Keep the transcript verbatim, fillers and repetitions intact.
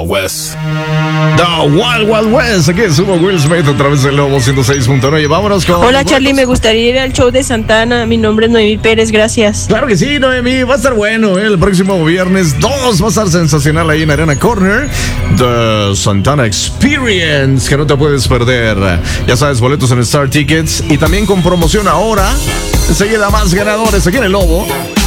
Wild West. The Wild Wild West. Aquí subo Will Smith a través del Lobo ciento seis punto nueve. Vámonos con... Hola Charlie, me gustaría ir al show de Santana. Mi nombre es Noemí Pérez, gracias. Claro que sí, Noemí. Va a estar bueno, ¿eh? El próximo viernes dos va a estar sensacional ahí en Arena Corner. The Santana Experience, que no te puedes perder. Ya sabes, boletos en Star Tickets. Y también con promoción ahora. Enseguida más ganadores aquí en el Lobo.